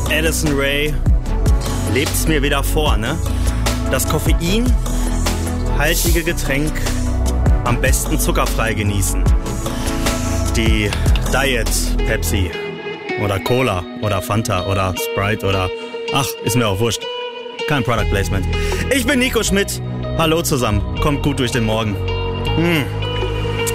Addison Rae lebt's mir wieder vor, ne? Das koffeinhaltige Getränk am besten zuckerfrei genießen. Die Diet Pepsi oder Cola oder Fanta oder Sprite oder... Ach, ist mir auch wurscht. Kein Product Placement. Ich bin Nico Schmidt. Hallo zusammen. Kommt gut durch den Morgen.